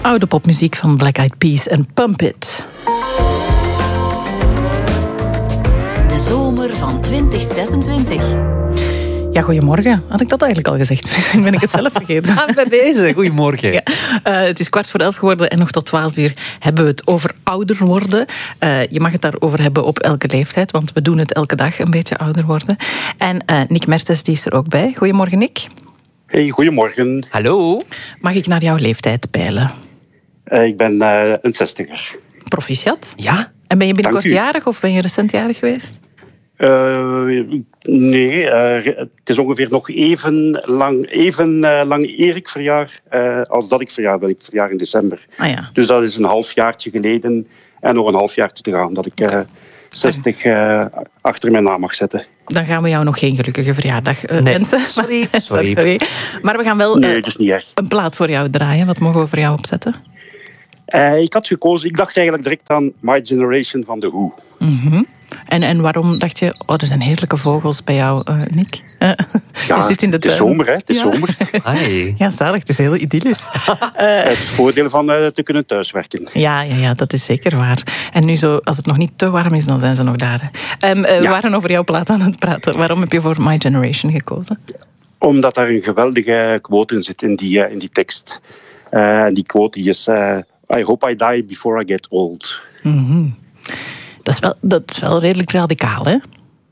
Oude popmuziek van Black Eyed Peas en Pump It. De zomer van 2026. Ja, goedemorgen. Had ik dat eigenlijk al gezegd? Misschien ben ik het zelf vergeten. Bij deze, goedemorgen. Ja. Het is 11:15 geworden en nog tot 12:00 hebben we het over ouder worden. Je mag het daarover hebben op elke leeftijd, want we doen het elke dag een beetje ouder worden. En Nick Mertens die is er ook bij. Goedemorgen, Nick. Hey, goedemorgen. Hallo. Mag ik naar jouw leeftijd peilen? Ik ben een 60er. Proficiat. Ja? En ben je binnenkort Dank u. jarig of ben je recent jarig geweest? Nee, het is ongeveer nog even lang eer ik verjaar als dat ik verjaar. Ben ik verjaar in december. Ah ja. Dus dat is een halfjaartje geleden en nog een halfjaartje te gaan dat ik 60 achter mijn naam mag zetten. Dan gaan we jou nog geen gelukkige verjaardag wensen. Sorry. Maar we gaan wel Nee, dus niet echt. een plaat voor jou draaien. Wat mogen we voor jou opzetten? Ik had gekozen, ik dacht eigenlijk direct aan My Generation van The Who. Mm-hmm. En waarom dacht je, er zijn heerlijke vogels bij jou, Nick? Ja, je zit in de het is tuin. zomer, hè? Het is zomer. Hi. Ja, zalig. Het is heel idyllisch. Het voordeel van te kunnen thuiswerken. Ja, dat is zeker waar. En nu, zo, als het nog niet te warm is, dan zijn ze nog daar. We waren over jouw plaat aan het praten. Waarom heb je voor My Generation gekozen? Omdat daar een geweldige quote in zit in die tekst. Die quote die is... I hope I die before I get old. Mm-hmm. Dat is wel redelijk radicaal, hè?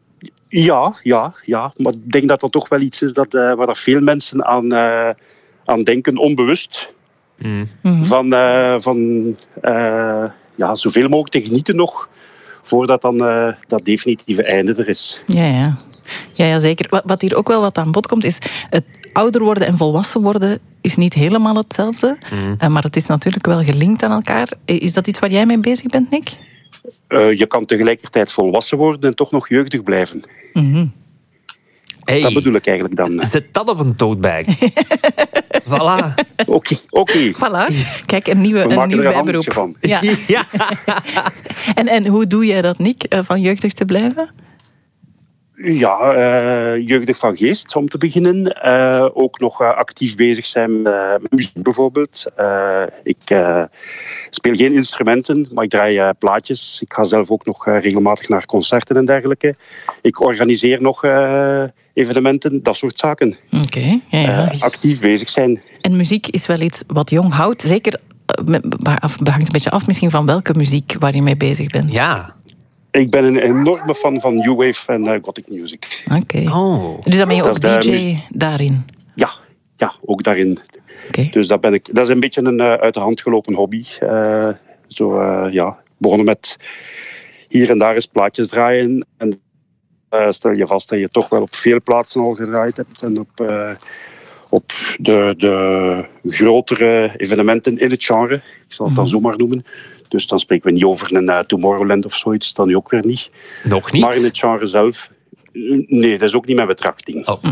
Ja. Maar ik denk dat dat toch wel iets is waar dat veel mensen aan denken, onbewust. Mm-hmm. Van zoveel mogelijk te genieten nog, voordat dan dat definitieve einde er is. Ja, zeker. Wat hier ook wel wat aan bod komt, is het ouder worden en volwassen worden is niet helemaal hetzelfde. Maar het is natuurlijk wel gelinkt aan elkaar. Is dat iets waar jij mee bezig bent, Nick? Je kan tegelijkertijd volwassen worden en toch nog jeugdig blijven. Mm-hmm. Hey, Dat bedoel ik eigenlijk dan. zet dat op een tote bag. Voilà. Oké. Voilà. Kijk, een nieuw We maken er een bijberoep. handeltje van. Ja. Ja. En hoe doe jij dat, Nick, van jeugdig te blijven? Ja, jeugdig van geest, om te beginnen. Ook nog actief bezig zijn met muziek bijvoorbeeld. Ik speel geen instrumenten, maar ik draai plaatjes. Ik ga zelf ook nog regelmatig naar concerten en dergelijke. Ik organiseer nog evenementen, dat soort zaken. Oké. Ja. Actief bezig zijn. En muziek is wel iets wat jong houdt. Zeker, het hangt een beetje af misschien van welke muziek waar je mee bezig bent. Ja. Ik ben een enorme fan van New Wave en Gothic music. Oké. Oh. Dus dan ben je ook Dat is DJ daarin? Ja, ook daarin. Oké. Dus dat is een beetje een uit de hand gelopen hobby. Begonnen met hier en daar eens plaatjes draaien. En stel je vast dat je toch wel op veel plaatsen al gedraaid hebt. En op de grotere evenementen in het genre. Ik zal het dan zo maar noemen. Dus dan spreken we niet over een Tomorrowland of zoiets. Dan nu ook weer niet. Nog niet? Maar in het genre zelf... Nee, dat is ook niet mijn betrachting. Oh.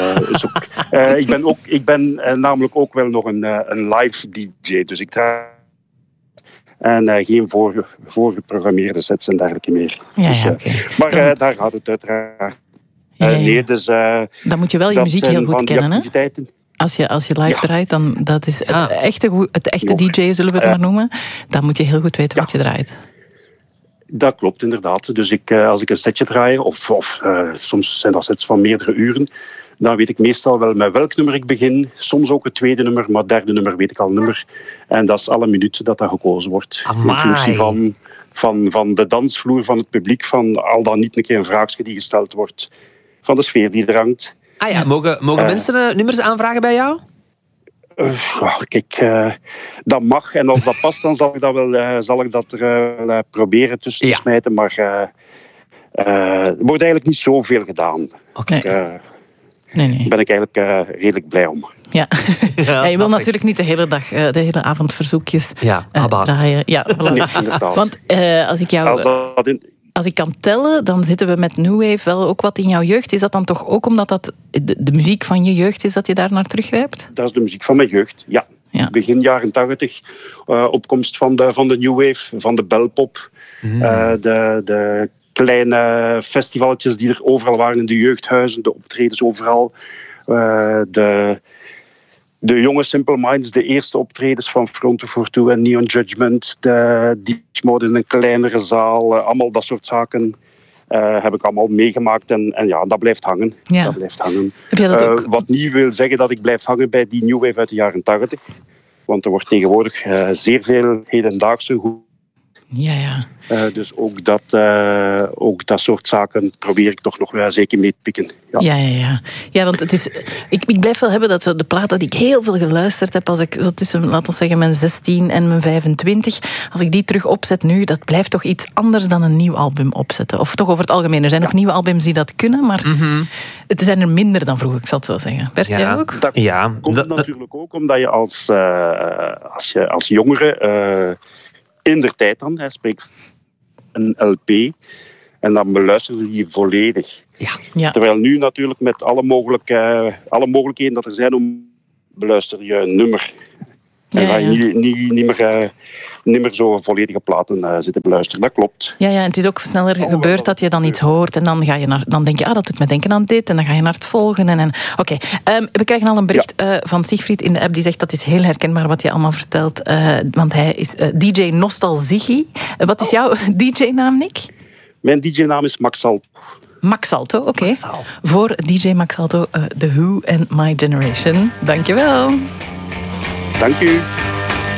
Ik ben namelijk ook wel nog een live DJ. Dus ik draai en geen voorgeprogrammeerde sets en dergelijke meer. Oké. Maar daar gaat het uiteraard. Nee, dus, dan moet je wel je dat muziek zijn heel goed van die kennen, hè? activiteiten. Als je live draait, dan dat is het echte Nog. DJ, zullen we het maar noemen. Dan moet je heel goed weten wat je draait. Dat klopt inderdaad. Dus als ik een setje draai, of soms zijn dat sets van meerdere uren, dan weet ik meestal wel met welk nummer ik begin. Soms ook het tweede nummer, maar het derde nummer weet ik al een nummer. En dat is alle minuten dat gekozen wordt. Amai. In functie van de dansvloer, van het publiek, van al dan niet een keer een vraagje die gesteld wordt, van de sfeer die er hangt. Ah ja, mogen mensen nummers aanvragen bij jou? Kijk, dat mag. En als dat past, dan zal ik dat er proberen tussen te smijten. Maar er wordt eigenlijk niet zoveel gedaan. Oké. Nee. Daar ben ik eigenlijk redelijk blij om. Ja. Je wil natuurlijk niet de hele dag, de hele avond verzoekjes draaien. Ja, voilà. Nee, inderdaad. Want als ik kan tellen, dan zitten we met New Wave wel ook wat in jouw jeugd. Is dat dan toch ook omdat dat de muziek van je jeugd is dat je daar naar teruggrijpt? Dat is de muziek van mijn jeugd, ja. Begin jaren 80, opkomst van de New Wave, van de belpop. De kleine festivalletjes die er overal waren in de jeugdhuizen, de optredens overal. de jonge Simple Minds, de eerste optredens van Front of Fortwo en Neon Judgment, de Depeche Mode in een kleinere zaal, allemaal dat soort zaken heb ik allemaal meegemaakt. En ja, dat blijft hangen. Ja. Dat blijft hangen. Heb jij dat ook? Wat niet wil zeggen dat ik blijf hangen bij die New Wave uit de jaren 80. Want er wordt tegenwoordig zeer veel hedendaagse goed. Ja. Dus ook dat soort zaken probeer ik toch nog wel zeker mee te pikken. Ja. Ja, want het is, ik blijf wel hebben dat zo de platen die ik heel veel geluisterd heb als ik zo tussen, laten we zeggen, mijn 16 en mijn 25, als ik die terug opzet nu, dat blijft toch iets anders dan een nieuw album opzetten. Of toch over het algemeen. Er zijn nog nieuwe albums die dat kunnen, maar het zijn er minder dan vroeger, ik zal het zo zeggen. Bert, jij ook? Dat komt natuurlijk ook omdat je als jongere in de tijd dan, spreek een LP en dan beluisterde die volledig. Ja. Terwijl nu natuurlijk met alle mogelijkheden dat er zijn, beluister je een nummer. En ga je niet meer zo volledige platen zitten beluisteren. Dat klopt. Ja, en het is ook sneller gebeurd dat je dan iets hoort en dan dan denk je, dat doet me denken aan dit en dan ga je naar het volgende. Oké. We krijgen al een bericht van Siegfried in de app die zegt dat is heel herkenbaar wat je allemaal vertelt, want hij is DJ Nostalgie. Wat is jouw DJ-naam, Nick? Mijn DJ-naam is Max Salto. Max Salto, oké. Voor DJ Max Salto, The Who and My Generation. Dankjewel. Dank u.